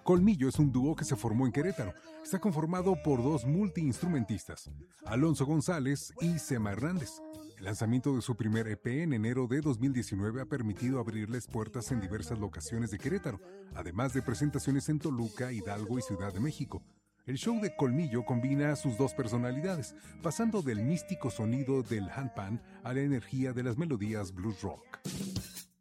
Colmillo es un dúo que se formó en Querétaro. Está conformado por dos multiinstrumentistas, Alonso González y Sema Hernández. El lanzamiento de su primer EP en enero de 2019 ha permitido abrirles puertas en diversas locaciones de Querétaro, además de presentaciones en Toluca, Hidalgo y Ciudad de México. El show de Colmillo combina sus dos personalidades, pasando del místico sonido del handpan a la energía de las melodías blues rock.